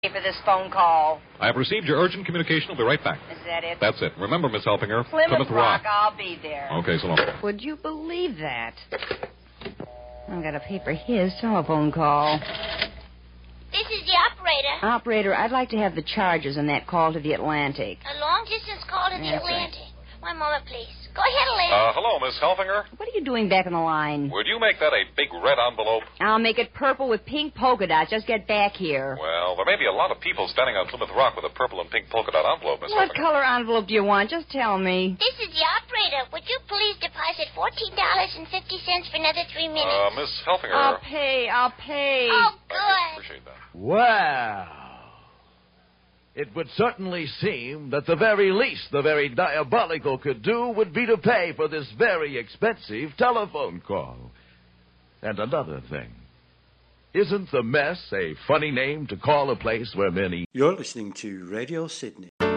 For this phone call. I have received your urgent communication. I'll be right back. Is that it? That's it. Remember, Miss Helfinger, Plymouth Rock. I'll be there. Okay, so long. Would you believe that? I've got to pay for his telephone call. This is the operator. Operator, I'd like to have the charges on that call to the Atlantic. A long-distance call to the That's Atlantic. right. 1 moment, please. Go ahead, Lynn. Hello, Miss Helfinger. What are you doing back on the line? Would you make that a big red envelope? I'll make it purple with pink polka dots. Just get back here. Well, there may be a lot of people standing on Plymouth Rock with a purple and pink polka dot envelope, Miss What Helfinger. color envelope do you want? Just tell me. This is the operator. Would you please deposit $14.50 for another 3 minutes? Miss Helfinger. I'll pay. Oh, I good. appreciate that. Well, it would certainly seem that the very least the very diabolical could do would be to pay for this very expensive telephone call. And another thing, isn't the Mess a funny name to call a place where many... You're listening to Radio Sydney.